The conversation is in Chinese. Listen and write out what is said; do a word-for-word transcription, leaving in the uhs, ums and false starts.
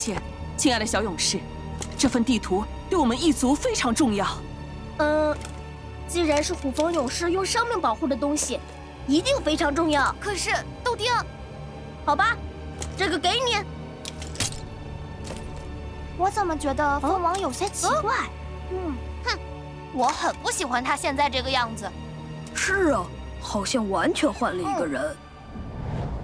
且，亲爱的小勇士，这份地图对我们一族非常重要。 嗯，既然是虎风勇士用生命保护的东西，一定非常重要。 可是豆丁， 好吧，这个给你。 我怎么觉得蜂王有些奇怪？ 嗯， 哼，我很不喜欢他现在这个样子。 是啊，好像完全换了一个人。 嗯